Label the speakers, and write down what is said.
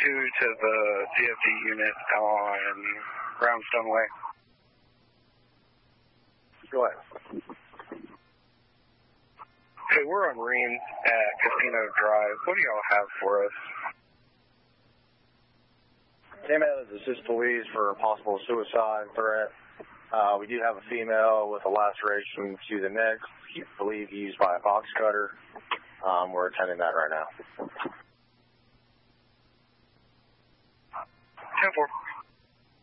Speaker 1: to the CFD unit on Brownstone Way.
Speaker 2: Go ahead.
Speaker 1: Hey, we're on Reams at Casino Drive. What do y'all have for us?
Speaker 2: Came out as assist police for a possible suicide threat. We do have a female with a laceration to the neck, I believe used by a box cutter. We're attending that right now.
Speaker 1: 10-4.